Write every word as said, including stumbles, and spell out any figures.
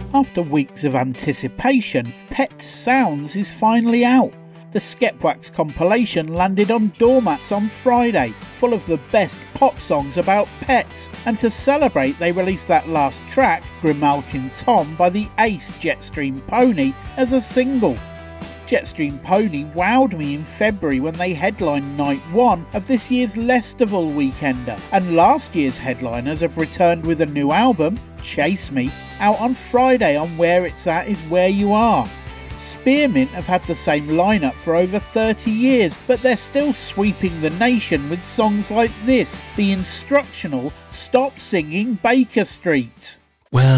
After weeks of anticipation, Pet Sounds is finally out. The Skepwax compilation landed on doormats on Friday, full of the best pop songs about pets, and to celebrate they released that last track, Grimalkin Tom by the ace Jetstream Pony, as a single. Jetstream Pony wowed me in February when they headlined night one of this year's Leicesterville Weekender, and last year's headliners have returned with a new album, Chase Me, out on Friday on Where It's At Is Where You Are. Spearmint have had the same lineup for over thirty years, but they're still sweeping the nation with songs like this, the instructional Stop Singing Baker Street. Well,